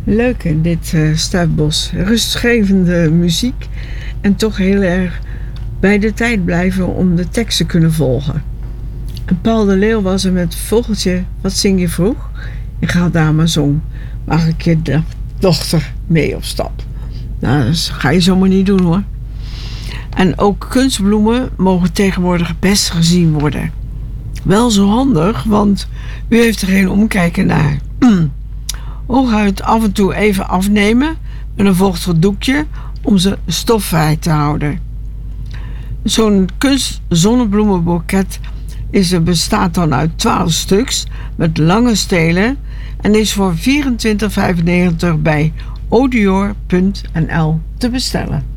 Leuk in dit Stuifbos. Rustgevende muziek en toch heel erg bij de tijd blijven om de tekst te kunnen volgen. En Paul de Leeuw was er met Vogeltje, wat zing je vroeg? En ga daar maar zong. Mag ik je dochter mee op stap? Nou, dat ga je zomaar niet doen hoor. En ook kunstbloemen mogen tegenwoordig best gezien worden. Wel zo handig, want u heeft er geen omkijken naar. Hooguit af en toe even afnemen met een vochtig doekje om ze stofvrij te houden. Zo'n kunstzonnebloemenboeket bestaat dan uit 12 stuks met lange stelen en is voor €24,95 bij odior.nl te bestellen.